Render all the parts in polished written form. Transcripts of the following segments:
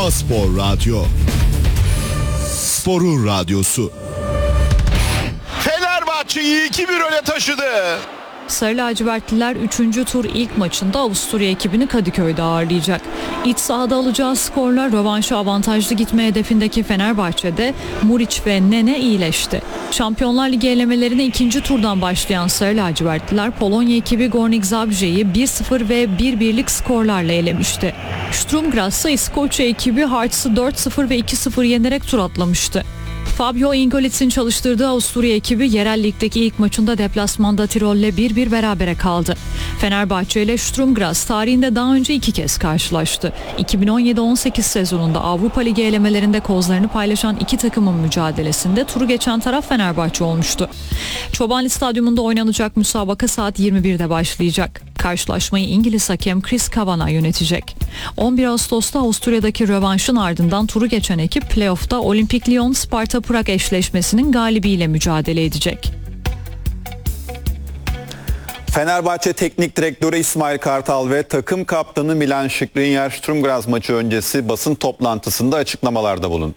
Spor Radyo. Sporun radyosu. Fenerbahçe'yi 2-1 öne taşıdı. Sarı lacivertliler 3. tur ilk maçında Avusturya ekibini Kadıköy'de ağırlayacak. İç sahada alacağı skorla rövanşı avantajlı gitme hedefindeki Fenerbahçe'de Muriç ve Nene iyileşti. Şampiyonlar Ligi elemelerine 2. turdan başlayan Sarı lacivertliler Polonya ekibi Górnik Zabrze'yi 1-0 ve 1-1'lik skorlarla elemişti. Sturm Graz ise İskoçya ekibi Hearts'ı 4-0 ve 2-0 yenerek tur atlamıştı. Fabio Ingolitz'in çalıştırdığı Avusturya ekibi yerel ligdeki ilk maçında deplasmanda Tirol'le 1-1 berabere kaldı. Fenerbahçe ile Sturm Graz tarihinde daha önce 2 kez karşılaştı. 2017-18 sezonunda Avrupa Ligi elemelerinde kozlarını paylaşan iki takımın mücadelesinde turu geçen taraf Fenerbahçe olmuştu. Çobanlı Stadyumunda oynanacak müsabaka saat 21'de başlayacak. Karşılaşmayı İngiliz hakem Chris Kavanagh yönetecek. 11 Ağustos'ta Avusturya'daki rövanşın ardından turu geçen ekip playoff'ta Olimpik Lyon-Sparta Prag eşleşmesinin galibiyle mücadele edecek. Fenerbahçe Teknik Direktörü İsmail Kartal ve takım kaptanı Milan Skriniar Sturm Graz maçı öncesi basın toplantısında açıklamalarda bulundu.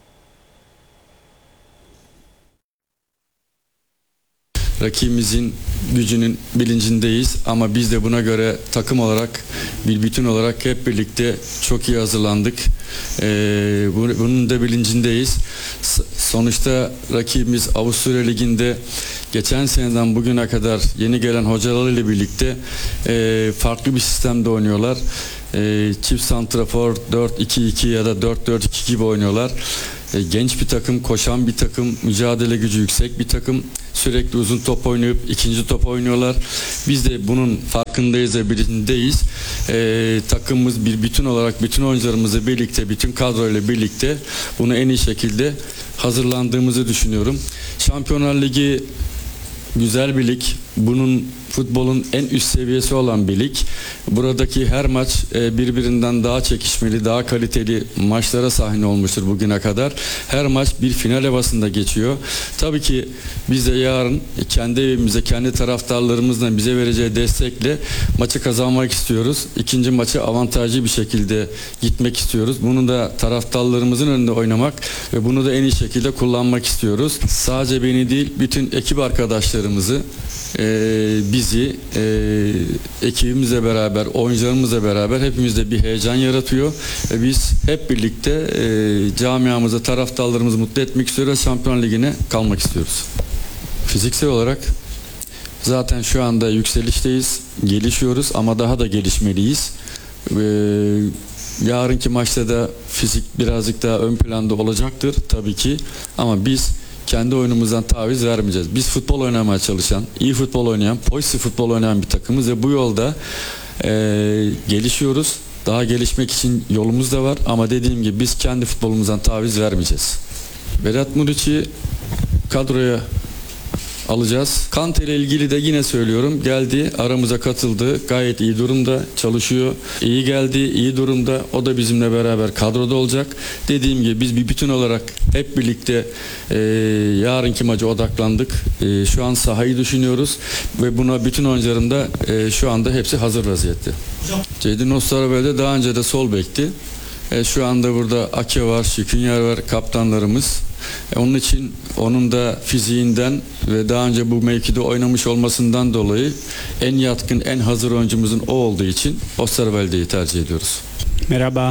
Rakibimizin gücünün bilincindeyiz ama biz de buna göre takım olarak bir bütün olarak hep birlikte çok iyi hazırlandık. Bunun da bilincindeyiz. Sonuçta rakibimiz Avusturya Ligi'nde geçen seneden bugüne kadar yeni gelen hocalarıyla birlikte farklı bir sistemde oynuyorlar. Çift santrafor 4-2-2 ya da 4-4-2 gibi oynuyorlar. Genç bir takım, koşan bir takım, mücadele gücü yüksek bir takım. Sürekli uzun top oynayıp ikinci top oynuyorlar. Biz de bunun farkındayız ve bilincindeyiz. Takımımız bir bütün olarak bütün oyuncularımızla birlikte, bütün kadroyla birlikte bunu en iyi şekilde hazırlandığımızı düşünüyorum. Şampiyonlar Ligi güzel bir lig. Bunun futbolun en üst seviyesi olan bir lig. Buradaki her maç birbirinden daha çekişmeli, daha kaliteli maçlara sahne olmuştur bugüne kadar. Her maç bir final havasında geçiyor. Tabii ki biz de yarın kendi evimize, kendi taraftarlarımızla bize vereceği destekle maçı kazanmak istiyoruz. İkinci maçı avantajlı bir şekilde gitmek istiyoruz. Bunu da taraftarlarımızın önünde oynamak ve bunu da en iyi şekilde kullanmak istiyoruz. Sadece beni değil, bütün ekip arkadaşlarımızı, bizi ekibimizle beraber, oyuncularımızla beraber hepimizde bir heyecan yaratıyor ve biz hep birlikte camiamızı, taraftarlarımızı mutlu etmek istiyoruz. Şampiyonlar Ligi'ne kalmak istiyoruz. Fiziksel olarak zaten şu anda yükselişteyiz, gelişiyoruz ama daha da gelişmeliyiz. Yarınki maçta da fizik birazcık daha ön planda olacaktır tabii ki ama biz kendi oyunumuzdan taviz vermeyeceğiz. Biz futbol oynamaya çalışan, iyi futbol oynayan, pozitif futbol oynayan bir takımız ve bu yolda gelişiyoruz. Daha gelişmek için yolumuz da var ama dediğim gibi biz kendi futbolumuzdan taviz vermeyeceğiz. Vedat Muriç'i kadroya alacağız. Kante ile ilgili de yine söylüyorum. Geldi, aramıza katıldı. Gayet iyi durumda, çalışıyor. İyi geldi, iyi durumda. O da bizimle beraber kadroda olacak. Dediğim gibi biz bir bütün olarak hep birlikte yarınki maça odaklandık. Şu an sahayı düşünüyoruz ve buna bütün oyuncularım da şu anda hepsi hazır vaziyette. Ceydin Osterwolde daha önce de sol bekti. Şu anda burada Ake var, Skriniar var, kaptanlarımız. Onun için onun da fiziğinden ve daha önce bu mevkide oynamış olmasından dolayı en yatkın, en hazır oyuncumuzun o olduğu için Osterwolde'yi tercih ediyoruz. Merhaba.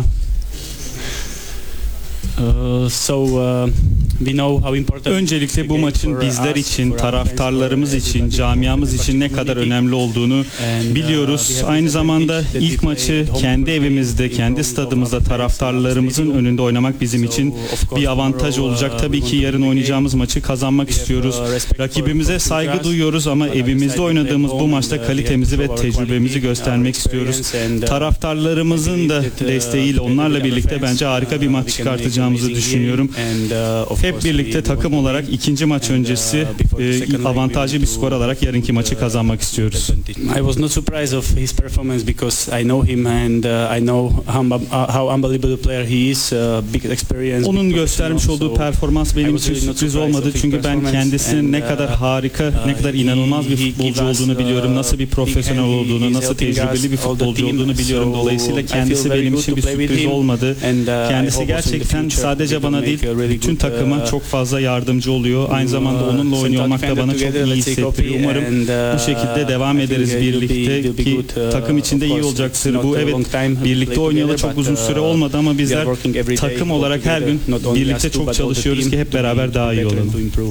Öncelikle bu maçın bizler için, taraftarlarımız için, camiamız için ne kadar önemli olduğunu biliyoruz. Aynı zamanda ilk maçı kendi evimizde, kendi stadımızda taraftarlarımızın önünde oynamak bizim için bir avantaj olacak. Tabii ki yarın oynayacağımız maçı kazanmak istiyoruz. Rakibimize saygı duyuyoruz ama evimizde oynadığımız bu maçta kalitemizi ve tecrübemizi göstermek istiyoruz. Taraftarlarımızın da desteğiyle onlarla birlikte bence harika bir maç çıkartacağımızı yapacağımızı düşünüyorum. Hep birlikte takım olarak ikinci maç öncesi avantajlı bir skor alarak yarınki maçı kazanmak istiyoruz. I was not surprised of his performance because I know him and I know how unbelievable a player he is. Big experience. Onun göstermiş olduğu performans benim için sürpriz olmadı çünkü ben kendisinin ne kadar harika, ne kadar inanılmaz bir futbolcu olduğunu biliyorum. Nasıl bir profesyonel olduğunu, nasıl tecrübeli bir futbolcu olduğunu biliyorum. Dolayısıyla kendisi benim için bir sürpriz olmadı. Kendisi gerçekten sadece bana değil, bütün takıma çok fazla yardımcı oluyor. Aynı zamanda onunla oynuyor olmak da bana çok iyi hissettiriyor. Umarım bu şekilde devam ederiz birlikte ki takım içinde iyi olacaktır. Bu evet birlikte oynayalı çok uzun süre olmadı ama bizler takım olarak her gün birlikte çok çalışıyoruz ki hep beraber daha iyi olalım.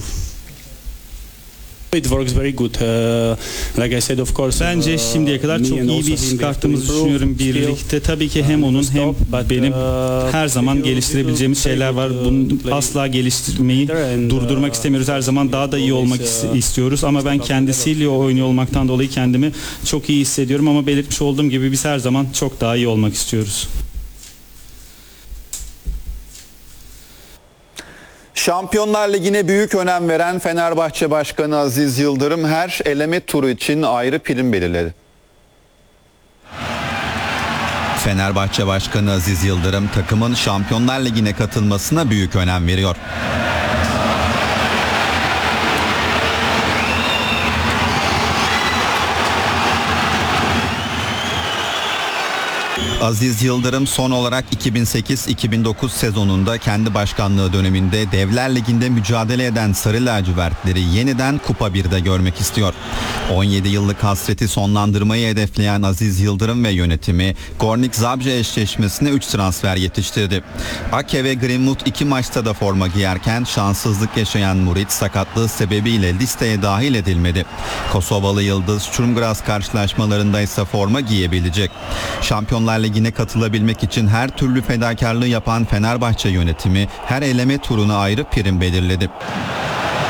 It works very good. Like I said, of course. Bence şimdiye kadar çok iyi bir iş çıkarttığımızı düşünüyorum birlikte. Tabii ki hem onun hem benim her zaman geliştirebileceğimiz şeyler var. Bunu asla geliştirmeyi durdurmak istemiyoruz. Her zaman daha da iyi olmak istiyoruz. Ama ben kendisiyle oynuyor olmaktan dolayı kendimi çok iyi hissediyorum. Ama belirtmiş olduğum gibi biz her zaman çok daha iyi olmak istiyoruz. Şampiyonlar Ligi'ne büyük önem veren Fenerbahçe Başkanı Aziz Yıldırım her eleme turu için ayrı prim belirledi. Fenerbahçe Başkanı Aziz Yıldırım takımın Şampiyonlar Ligi'ne katılmasına büyük önem veriyor. Aziz Yıldırım son olarak 2008-2009 sezonunda kendi başkanlığı döneminde Devler Ligi'nde mücadele eden Sarı Lacivertleri yeniden Kupa 1'de görmek istiyor. 17 yıllık hasreti sonlandırmayı hedefleyen Aziz Yıldırım ve yönetimi Gornik Zabrze eşleşmesine 3 transfer yetiştirdi. Ake ve Greenwood 2 maçta da forma giyerken şanssızlık yaşayan Murit sakatlığı sebebiyle listeye dahil edilmedi. Kosovalı Yıldız Sturm Graz karşılaşmalarında ise forma giyebilecek. Şampiyonlar Ligi'ne katılabilmek için her türlü fedakarlığı yapan Fenerbahçe yönetimi her eleme turuna ayrı prim belirledi.